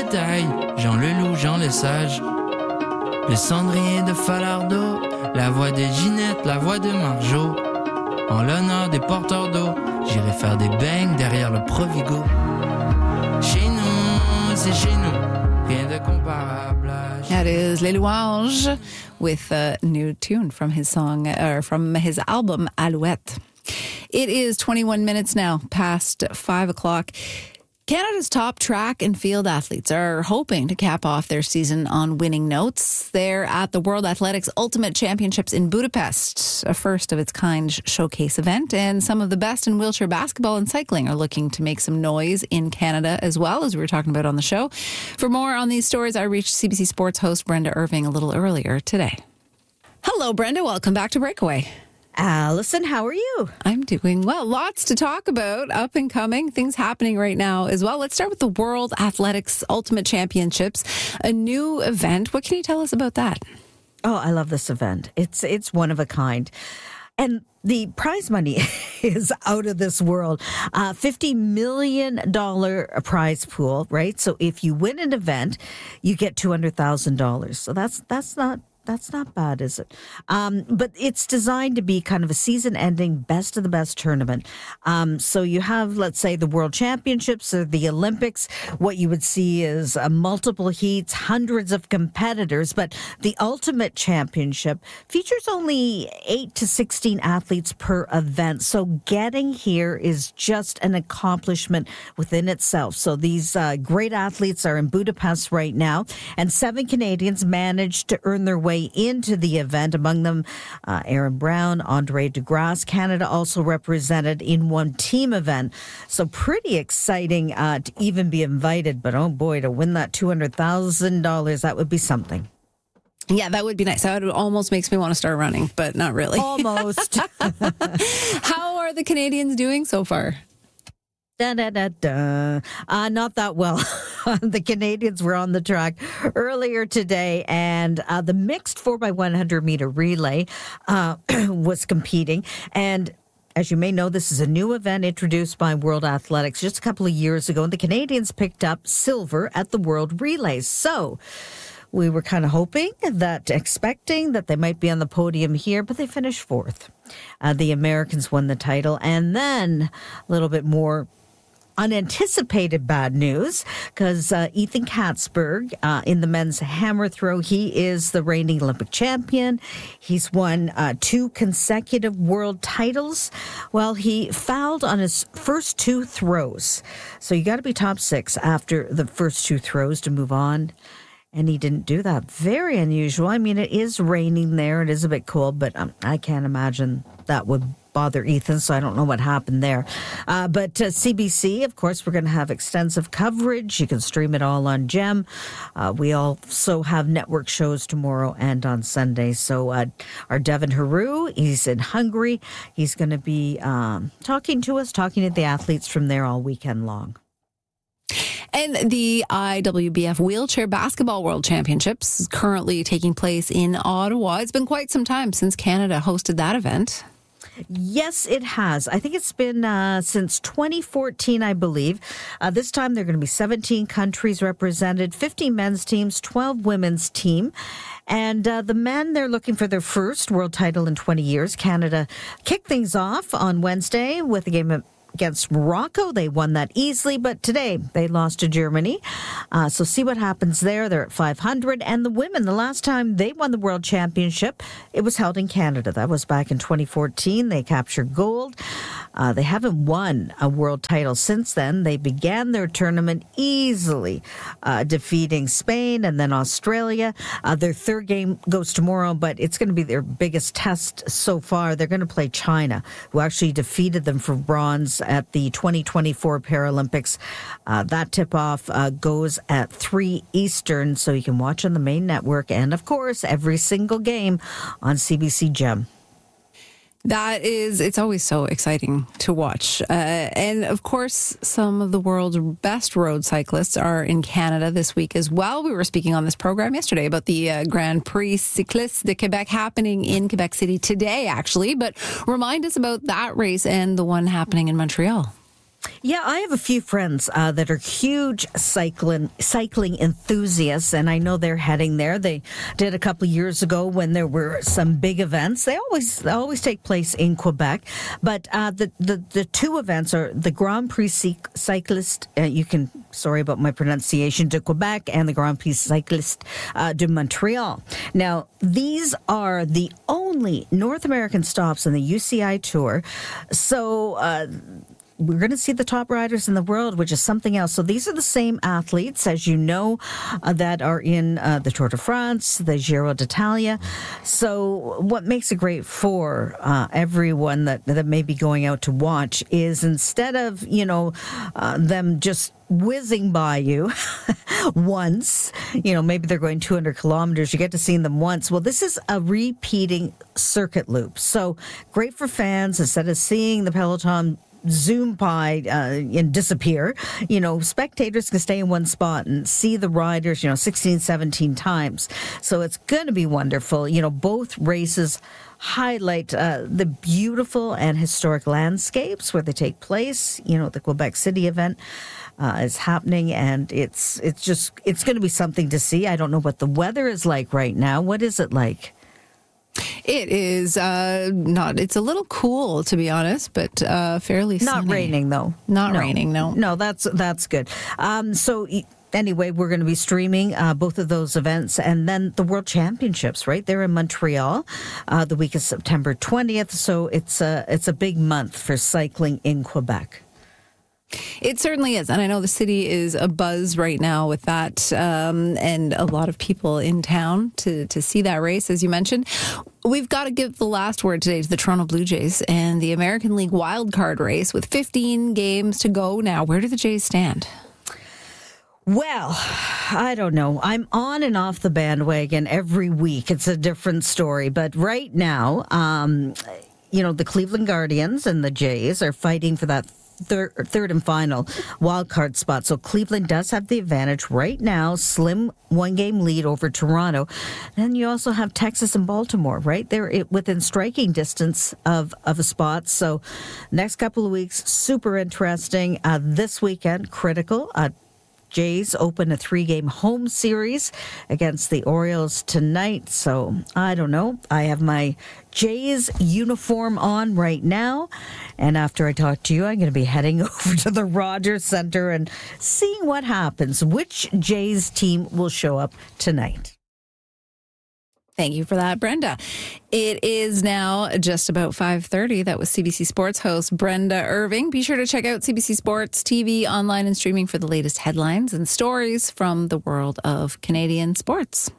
détails, Jean Leloup, Jean Lesage, le cendrier de Falardeau, la voix de Ginette, la voix de Marjo. En l'honneur des porteurs d'eau, j'irai faire des bangs derrière le Provigo. Chez nous, c'est chez nous, rien de comparable. That is Les Louanges with a new tune from his song, or from his album Alouette. It is 21 minutes now past 5 o'clock. Canada's top track and field athletes are hoping to cap off their season on winning notes. They're at the World Athletics Ultimate Championships in Budapest, a first-of-its-kind showcase event, and some of the best in wheelchair basketball and cycling are looking to make some noise in Canada as well, as we were talking about on the show. For more on these stories, I reached CBC Sports host Brenda Irving a little earlier today. Hello, Brenda. Welcome back to Breakaway. Allison, how are you? I'm doing well. Lots to talk about, up and coming, things happening right now as well. Let's start with the World Athletics Ultimate Championships, a new event. What can you tell us about that? Oh, I love this event. It's one of a kind. And the prize money is out of this world. $50 million prize pool, right? So if you win an event, you get $200,000. So that's not bad, is it? But it's designed to be kind of a season-ending, best-of-the-best tournament. So you have, let's say, the World Championships or the Olympics. What you would see is multiple heats, hundreds of competitors. But the Ultimate Championship features only 8 to 16 athletes per event. So getting here is just an accomplishment within itself. So these great athletes are in Budapest right now. And 7 Canadians managed to earn their way into the event, among them Aaron Brown, Andre DeGrasse. Canada also represented in one team event. So pretty exciting to even be invited. But oh boy, to win that $200,000, that would be something. Yeah, that would be nice. That almost makes me want to start running, but not really. Almost. How are the Canadians doing so far? Not that well. The Canadians were on the track earlier today, and the mixed 4x100 meter relay was competing. And as you may know, this is a new event introduced by World Athletics just a couple of years ago, and the Canadians picked up silver at the World Relays. So we were kind of expecting that they might be on the podium here, but they finished fourth. The Americans won the title, and then a little bit more unanticipated bad news, because Ethan Katzberg in the men's hammer throw, he is the reigning Olympic champion. He's won 2 consecutive world titles. Well, he fouled on his first 2 throws. So you got to be top 6 after the first 2 throws to move on. And he didn't do that. Very unusual. I mean, it is raining there. It is a bit cold, but I can't imagine that would bother Ethan, so I don't know what happened there. But CBC, of course, we're going to have extensive coverage. You can stream it all on GEM. We also have network shows tomorrow and on Sunday. So our Devin Haru, he's in Hungary. He's going to be talking to the athletes from there all weekend long. And the IWBF Wheelchair Basketball World Championships is currently taking place in Ottawa. It's been quite some time since Canada hosted that event. Yes, it has. I think it's been since 2014, I believe. This time there are going to be 17 countries represented, 15 men's teams, 12 women's team. And the men, they're looking for their first world title in 20 years. Canada kicked things off on Wednesday with a game against Morocco. They won that easily, but today they lost to Germany. So see what happens there. They're at 500. And the women, the last time they won the World Championship, it was held in Canada. That was back in 2014. They captured gold. They haven't won a world title since then. They began their tournament easily, defeating Spain and then Australia. Their third game goes tomorrow, but it's going to be their biggest test so far. They're going to play China, who actually defeated them for bronze at the 2024 Paralympics. That tip-off goes at 3 Eastern, so you can watch on the main network. And, of course, every single game on CBC GEM. It's always so exciting to watch. And of course, some of the world's best road cyclists are in Canada this week as well. We were speaking on this program yesterday about the Grand Prix Cyclistes de Québec happening in Quebec City today, actually. But remind us about that race and the one happening in Montreal. Yeah, I have a few friends that are huge cycling enthusiasts, and I know they're heading there. They did a couple of years ago when there were some big events. They always take place in Quebec, but the two events are the Grand Prix Cycliste. Sorry about my pronunciation, de Quebec, and the Grand Prix Cycliste de Montreal. Now, these are the only North American stops in the UCI Tour, so. We're going to see the top riders in the world, which is something else. So these are the same athletes, as you know, that are in the Tour de France, the Giro d'Italia. So what makes it great for everyone that may be going out to watch is instead of, them just whizzing by you once, maybe they're going 200 kilometers, you get to see them once. Well, this is a repeating circuit loop. So great for fans. Instead of seeing the peloton zoom by and disappear, spectators can stay in one spot and see the riders, 16, 17 times. So it's going to be wonderful. Both races highlight the beautiful and historic landscapes where they take place. The Quebec City event is happening, and it's going to be something to see. I don't know what the weather is like right now. What is it like? It is it's a little cool, to be honest, but fairly sunny. Not raining, though. Not raining, no. No, that's good. So anyway, we're going to be streaming both of those events, and then the World Championships, right? They're in Montreal the week of September 20th, so it's a big month for cycling in Quebec. It certainly is. And I know the city is abuzz right now with that, and a lot of people in town to see that race, as you mentioned. We've got to give the last word today to the Toronto Blue Jays and the American League wildcard race with 15 games to go now. Where do the Jays stand? Well, I don't know. I'm on and off the bandwagon every week. It's a different story. But right now, the Cleveland Guardians and the Jays are fighting for that third and final wild card spot. So Cleveland does have the advantage right now, slim one-game lead over Toronto. And you also have Texas and Baltimore, right? They're within striking distance of a spot. So next couple of weeks, super interesting. This weekend, critical. Jays open a 3-game home series against the Orioles tonight. So I don't know. I have my Jays uniform on right now. And after I talk to you, I'm going to be heading over to the Rogers Center and seeing what happens. Which Jays team will show up tonight? Thank you for that, Brenda. It is now just about 5:30. That was CBC Sports host Brenda Irving. Be sure to check out CBC Sports TV online and streaming for the latest headlines and stories from the world of Canadian sports.